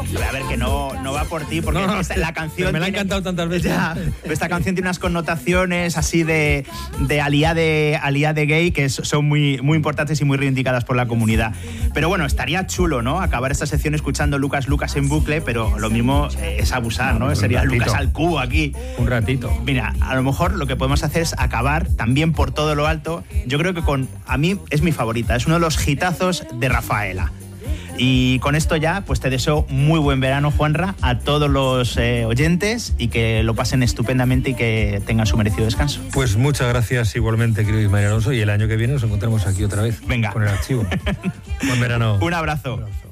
A ver, que no va por ti, porque la canción... Me la ha encantado tantas veces. Ya, esta canción tiene unas connotaciones así de aliá de gay que son muy, muy importantes y muy reivindicadas por la comunidad. Pero bueno, estaría chulo, ¿no? Acabar esta sección escuchando Lucas en bucle, pero lo mismo es abusar, ¿no? Sería Lucas al cubo aquí. Un ratito. Mira, a lo mejor lo que podemos hacer es acabar también por todo lo alto. Yo creo que a mí es mi favorita, es uno de los hitazos de Rafaela. Y con esto ya, pues te deseo muy buen verano, Juanra, a todos los oyentes, y que lo pasen estupendamente y que tengan su merecido descanso. Pues muchas gracias igualmente, querido Ismael Alonso, y el año que viene nos encontramos aquí otra vez. Venga. Con el archivo. Buen verano. Un abrazo.